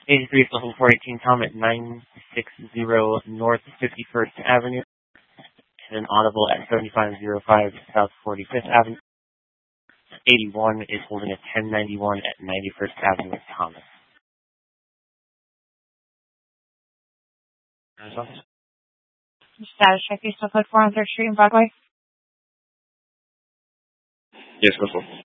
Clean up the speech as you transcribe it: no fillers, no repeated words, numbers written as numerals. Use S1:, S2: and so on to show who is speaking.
S1: 83 is level 418 Tom at 960 North 51st Avenue, and an audible at 7505 South 45th Avenue. 81 is holding a 1091 at 91st Avenue, Thomas.
S2: Status check. You still put 403rd Street in Broadway?
S3: Yes, go for it.